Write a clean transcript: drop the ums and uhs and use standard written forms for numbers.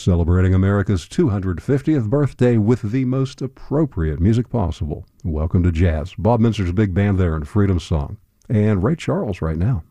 Celebrating America's 250th birthday with the most appropriate music possible. Welcome to Jazz. Bob Minster's big band there in Freedom Song. And Ray Charles right now.